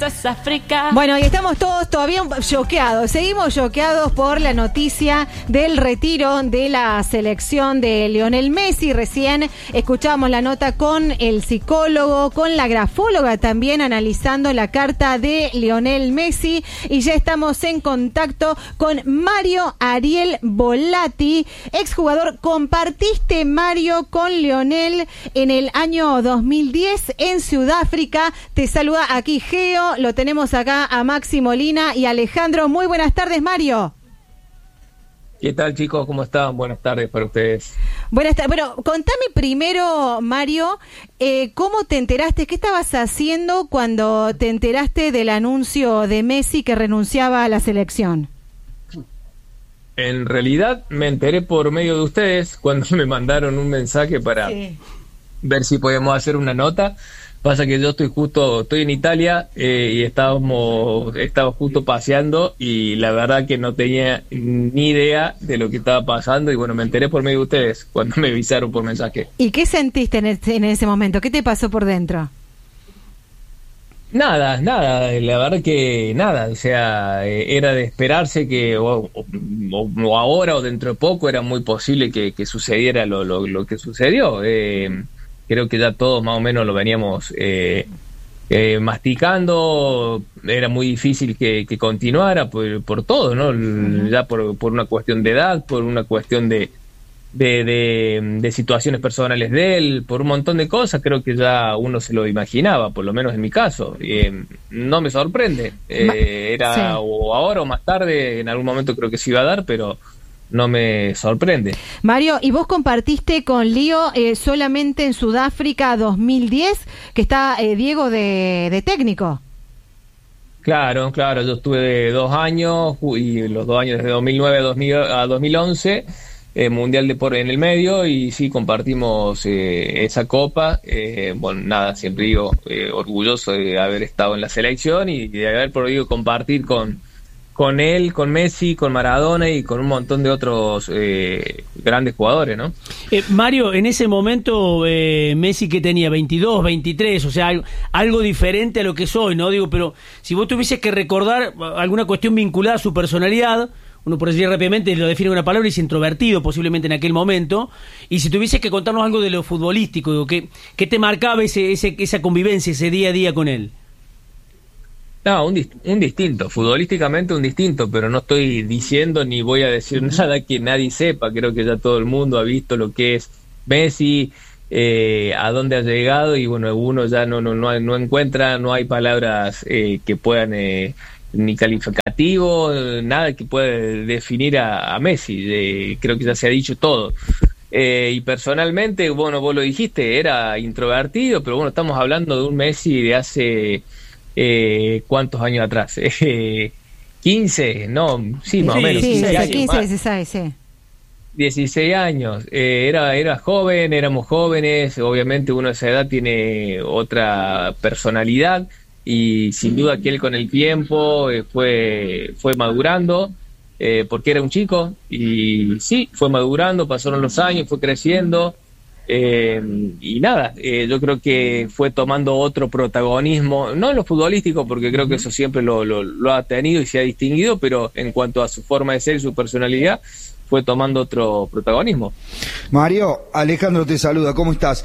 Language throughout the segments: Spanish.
África. Bueno, y estamos todos todavía choqueados, seguimos choqueados por la noticia del retiro de la selección de Lionel Messi. Recién escuchamos la nota con el psicólogo, con la grafóloga también, analizando la carta de Lionel Messi, y ya estamos en contacto con Mario Ariel Volati, exjugador. Compartiste, Mario, con Lionel en el año 2010 en Sudáfrica. Te saluda aquí Geo. Lo tenemos acá a Maxi Molina y Alejandro. Muy buenas tardes, Mario. ¿Qué tal, chicos? ¿Cómo están? Buenas tardes para ustedes. Buenas tardes. Bueno, contame primero, Mario, ¿cómo te enteraste? ¿Qué estabas haciendo cuando te enteraste del anuncio de Messi que renunciaba a la selección? En realidad me enteré por medio de ustedes cuando me mandaron un mensaje para ver si podíamos hacer una nota. Pasa que yo estoy en Italia y estaba justo paseando, y la verdad que no tenía ni idea de lo que estaba pasando, y bueno, me enteré por medio de ustedes cuando me avisaron por mensaje. ¿Y qué sentiste en ese momento? ¿Qué te pasó por dentro? Nada, la verdad que nada, o sea, era de esperarse que o ahora o dentro de poco era muy posible que sucediera lo que sucedió. Creo que ya todos más o menos lo veníamos masticando. Era muy difícil que continuara por todo, ¿no? Ya por una cuestión de edad, por una cuestión de situaciones personales de él, por un montón de cosas. Creo que ya uno se lo imaginaba, por lo menos en mi caso. No me sorprende. Era o ahora o más tarde, en algún momento creo que se iba a dar, pero no me sorprende. Mario, ¿y vos compartiste con Lío solamente en Sudáfrica 2010, que está Diego de técnico? Claro, yo estuve 2 años, y los 2 años desde 2009 a 2011, Mundial en el medio, y sí compartimos esa copa. Bueno, nada, siempre digo, orgulloso de haber estado en la selección y de haber podido compartir con él, con Messi, con Maradona y con un montón de otros grandes jugadores, ¿no? Mario, en ese momento Messi, que tenía 22, 23, o sea, algo diferente a lo que es hoy, ¿no? Digo, pero si vos tuvieses que recordar alguna cuestión vinculada a su personalidad, uno por decir rápidamente lo define con una palabra, y es introvertido posiblemente en aquel momento, y si tuvieses que contarnos algo de lo futbolístico, digo, ¿qué te marcaba esa convivencia, ese día a día con él? No, un distinto, futbolísticamente un distinto, pero no estoy diciendo ni voy a decir nada que nadie sepa. Creo que ya todo el mundo ha visto lo que es Messi, a dónde ha llegado, y bueno, uno ya no encuentra, no hay palabras que puedan, ni calificativo, nada que pueda definir a Messi. Creo que ya se ha dicho todo. Y personalmente, bueno, vos lo dijiste, era introvertido, pero bueno, estamos hablando de un Messi de hace... ¿cuántos años atrás? 15, no, sí, más o menos. Sí, 15 años 15, más. 16, sí. 16 años. Era joven, éramos jóvenes. Obviamente uno a esa edad tiene otra personalidad, y sin duda que él con el tiempo fue madurando, porque era un chico, y sí, fue madurando, pasaron los años, fue creciendo. Y nada, yo creo que fue tomando otro protagonismo, no en lo futbolístico, porque creo que eso siempre lo ha tenido y se ha distinguido, pero en cuanto a su forma de ser y su personalidad, fue tomando otro protagonismo. Mario, Alejandro te saluda, ¿cómo estás?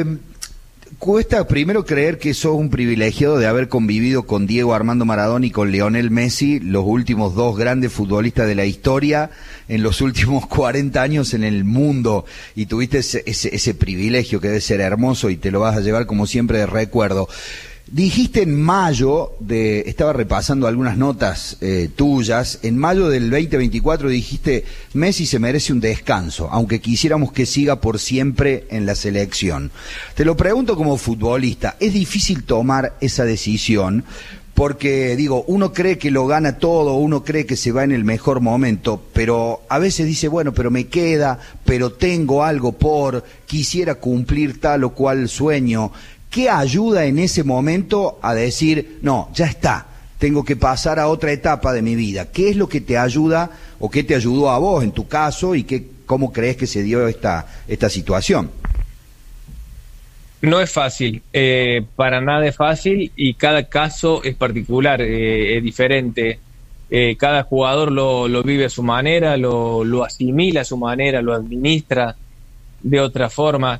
Cuesta primero creer que sos un privilegiado de haber convivido con Diego Armando Maradona y con Lionel Messi, los últimos 2 grandes futbolistas de la historia en los últimos 40 años en el mundo, y tuviste ese privilegio que debe ser hermoso, y te lo vas a llevar como siempre de recuerdo. Dijiste en mayo, estaba repasando algunas notas tuyas, en mayo del 2024 dijiste: Messi se merece un descanso, aunque quisiéramos que siga por siempre en la selección. Te lo pregunto como futbolista, ¿es difícil tomar esa decisión? Porque, digo, uno cree que lo gana todo, uno cree que se va en el mejor momento, pero a veces dice, bueno, pero me queda, pero tengo algo quisiera cumplir tal o cual sueño. ¿Qué ayuda en ese momento a decir, no, ya está, tengo que pasar a otra etapa de mi vida? ¿Qué es lo que te ayuda, o qué te ayudó a vos en tu caso, y cómo crees que se dio esta situación? No es fácil, para nada es fácil y cada caso es particular, es diferente. Cada jugador lo vive a su manera, lo asimila a su manera, lo administra de otra forma.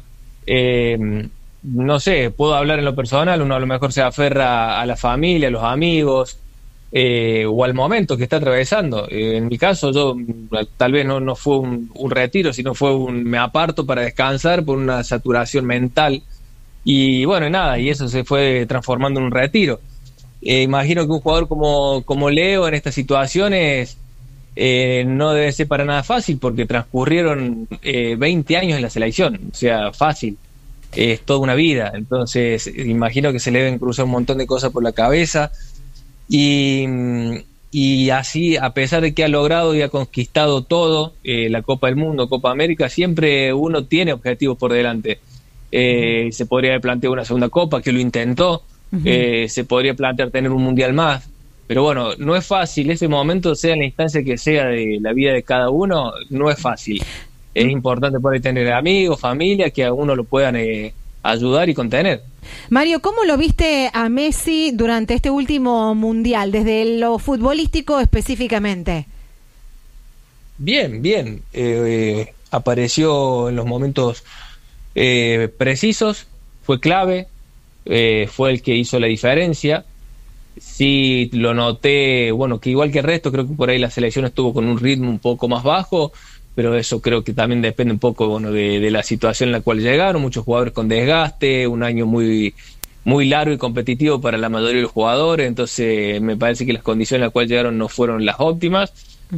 No sé, puedo hablar en lo personal, uno a lo mejor se aferra a la familia, a los amigos, o al momento que está atravesando. En mi caso, yo tal vez no fue un retiro, sino fue me aparto para descansar por una saturación mental. Y bueno, nada, y eso se fue transformando en un retiro. Imagino que un jugador como Leo en estas situaciones no debe ser para nada fácil, porque transcurrieron 20 años en la selección, o sea, fácil, es toda una vida. Entonces imagino que se le deben cruzar un montón de cosas por la cabeza, y así, a pesar de que ha logrado y ha conquistado todo, la Copa del Mundo, Copa América, siempre uno tiene objetivos por delante. Se podría haber planteado una segunda Copa, que lo intentó. Se podría plantear tener un mundial más, pero bueno, no es fácil. Ese momento, sea en la instancia que sea de la vida de cada uno, no es fácil. Es importante poder tener amigos, familia, que a uno lo puedan ayudar y contener. Mario, ¿cómo lo viste a Messi durante este último mundial, desde lo futbolístico específicamente? Bien. Apareció en los momentos precisos, fue clave. Fue el que hizo la diferencia. Sí, lo noté, bueno, que igual que el resto, creo que por ahí la selección estuvo con un ritmo un poco más bajo, pero eso creo que también depende un poco, bueno, de la situación en la cual llegaron. Muchos jugadores con desgaste, un año muy largo y competitivo para la mayoría de los jugadores, entonces me parece que las condiciones en las cuales llegaron no fueron las óptimas.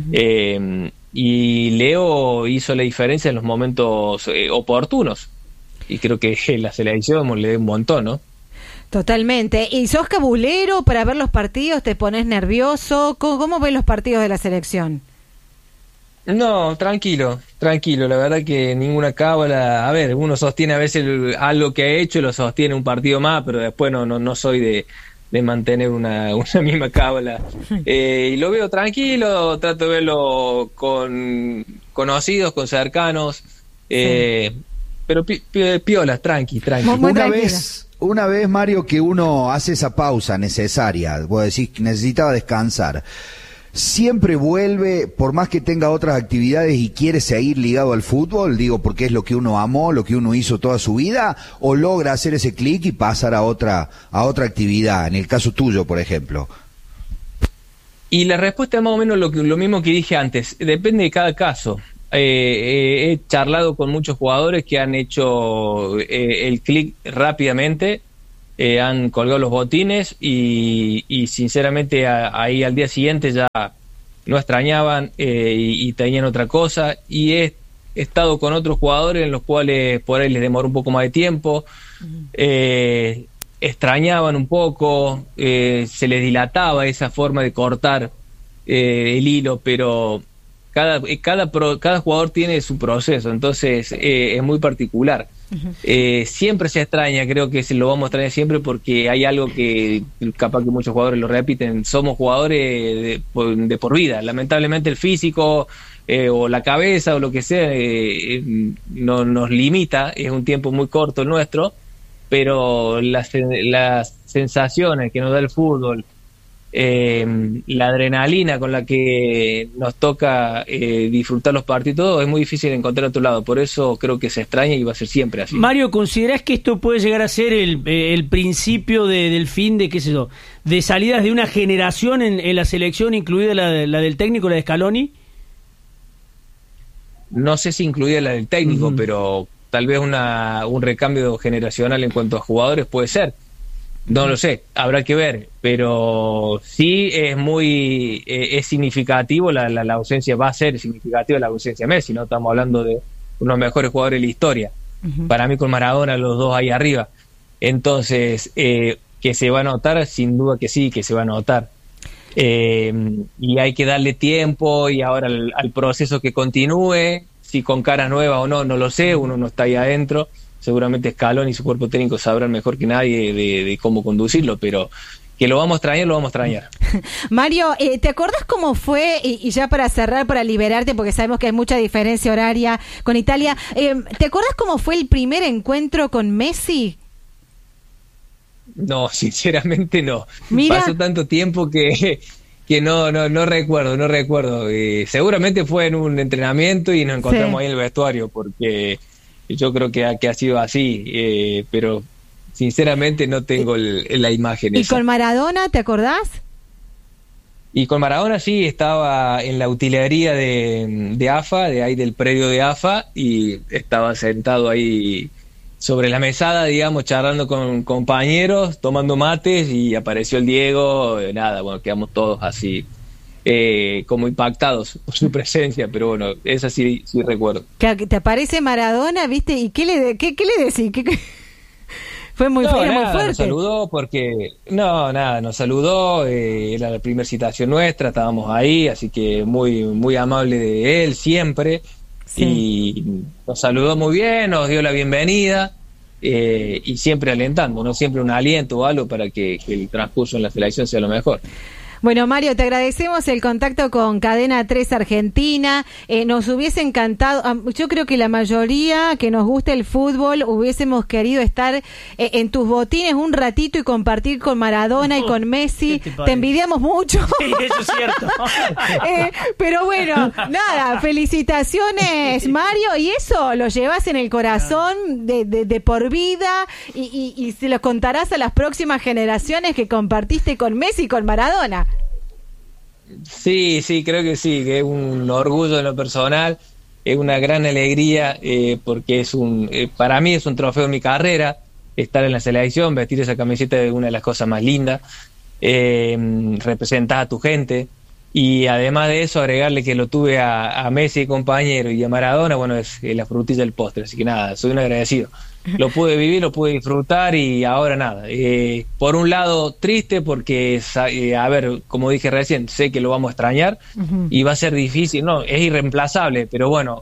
Y Leo hizo la diferencia en los momentos oportunos, y creo que la selección le dio un montón, ¿no? Totalmente. ¿Y sos cabulero para ver los partidos? ¿Te pones nervioso? ¿Cómo ves los partidos de la selección? No, tranquilo. La verdad que ninguna cábala. A ver, uno sostiene a veces algo que ha hecho y lo sostiene un partido más, pero después no soy de mantener una misma cábala. Y lo veo tranquilo, trato de verlo con conocidos, con cercanos, pero piolas, tranqui. Una vez, Mario, que uno hace esa pausa necesaria, vos decís que necesitaba descansar, ¿siempre vuelve, por más que tenga otras actividades y quiere seguir ligado al fútbol, digo, porque es lo que uno amó, lo que uno hizo toda su vida, o logra hacer ese clic y pasar a otra actividad, en el caso tuyo, por ejemplo? Y la respuesta es más o menos lo mismo que dije antes, depende de cada caso. He charlado con muchos jugadores que han hecho el clic rápidamente, han colgado los botines y sinceramente ahí al día siguiente ya no extrañaban y tenían otra cosa. Y he estado con otros jugadores en los cuales por ahí les demoró un poco más de tiempo, extrañaban un poco, se les dilataba esa forma de cortar el hilo, pero cada jugador tiene su proceso, entonces es muy particular. Siempre se extraña, creo que se lo vamos a extrañar siempre, porque hay algo que capaz que muchos jugadores lo repiten: somos jugadores de por vida. Lamentablemente el físico o la cabeza o lo que sea no nos limita, es un tiempo muy corto el nuestro, pero las sensaciones que nos da el fútbol, la adrenalina con la que nos toca disfrutar los partidos, todo es muy difícil de encontrar a otro lado. Por eso creo que se extraña y va a ser siempre así. Mario, ¿considerás que esto puede llegar a ser el principio del fin de, qué sé yo, de salidas de una generación en la selección, incluida la del técnico, la de Scaloni? No sé si incluida la del técnico, pero tal vez un recambio generacional en cuanto a jugadores puede ser. No lo sé, habrá que ver, pero sí es significativo la ausencia, va a ser significativa la ausencia de Messi, ¿no? Estamos hablando de uno de los mejores jugadores de la historia. Para mí con Maradona, los dos ahí arriba. Entonces, que se va a notar, sin duda que sí, que se va a notar. Y hay que darle tiempo y ahora al proceso que continúe, si con cara nueva o no lo sé, uno no está ahí adentro. Seguramente Scaloni y su cuerpo técnico sabrán mejor que nadie de cómo conducirlo, pero que lo vamos a extrañar. Mario, ¿te acordás cómo fue, y ya para cerrar, para liberarte, porque sabemos que hay mucha diferencia horaria con Italia, ¿te acordás cómo fue el primer encuentro con Messi? No, sinceramente no. Mira. Pasó tanto tiempo que no recuerdo. Seguramente fue en un entrenamiento y nos encontramos ahí en el vestuario, porque yo creo que ha sido así, pero sinceramente no tengo la imagen. ¿Y esa. con Maradona, te acordás? Y con Maradona sí, estaba en la utilería de AFA, de ahí del predio de AFA, y estaba sentado ahí sobre la mesada, digamos, charlando con compañeros, tomando mates, y apareció el Diego, nada, bueno, quedamos todos así como impactados por su presencia, pero bueno, esa sí recuerdo. Que te aparece Maradona, ¿viste? ¿Y qué le decís? Fue muy fuerte. Nos saludó nos saludó, era la primera citación nuestra, estábamos ahí, así que muy, muy amable de él siempre, sí. Y nos saludó muy bien, nos dio la bienvenida, y siempre alentando, ¿no? Siempre un aliento o algo para que el transcurso en la selección sea lo mejor. Bueno, Mario, te agradecemos el contacto con Cadena 3 Argentina. Nos hubiese encantado, yo creo que la mayoría que nos gusta el fútbol hubiésemos querido estar en tus botines un ratito y compartir con Maradona y con Messi. Te envidiamos mucho. Sí, eso es cierto. Pero bueno, nada, felicitaciones, Mario, y eso lo llevas en el corazón de por vida y se lo contarás a las próximas generaciones que compartiste con Messi y con Maradona. Sí, creo que sí, que es un orgullo en lo personal, es una gran alegría, porque para mí es un trofeo en mi carrera, estar en la selección, vestir esa camiseta es una de las cosas más lindas, representar a tu gente, y además de eso agregarle que lo tuve a Messi compañero y a Maradona, bueno, es la frutilla del postre, así que nada, soy un agradecido. Lo pude vivir, lo pude disfrutar, y ahora nada. Por un lado triste porque, a ver, como dije recién, sé que lo vamos a extrañar, y va a ser difícil, no, es irreemplazable, pero bueno,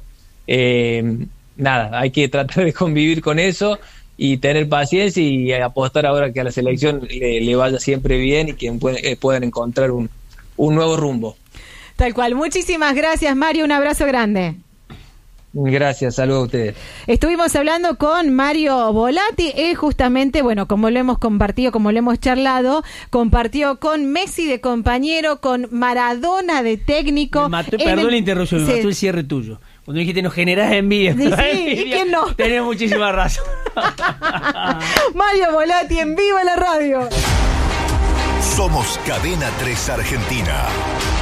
nada, hay que tratar de convivir con eso y tener paciencia y apostar ahora que a la selección le vaya siempre bien y que puedan encontrar un nuevo rumbo. Tal cual. Muchísimas gracias, Mario, un abrazo grande. Gracias, saludos a ustedes. Estuvimos hablando con Mario Volati, él justamente, bueno, como lo hemos compartido, como lo hemos charlado, compartió con Messi de compañero, con Maradona de técnico. Perdón la interrupción, me mató el cierre tuyo. Cuando dijiste nos generás envidia. Sí, ¿y quién no? Tenés muchísima razón. Mario Volati en vivo en la radio. Somos Cadena 3 Argentina.